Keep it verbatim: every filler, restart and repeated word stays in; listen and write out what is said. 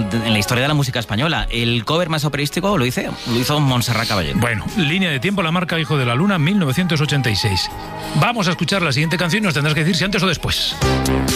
en la historia de la música española. El cover más operístico lo hizo, lo hizo Montserrat Caballé. Bueno, Línea de tiempo, la marca Hijo de la Luna, mil novecientos ochenta y seis. Vamos a escuchar la siguiente canción y nos tendrás que decir si antes o después.